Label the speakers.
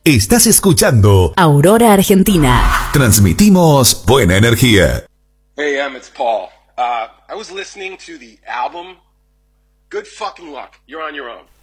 Speaker 1: Estás escuchando
Speaker 2: Aurora Argentina.
Speaker 1: Transmitimos buena energía.
Speaker 3: Hey, it's Paul. I was listening to the album. Good fucking luck. You're on your own.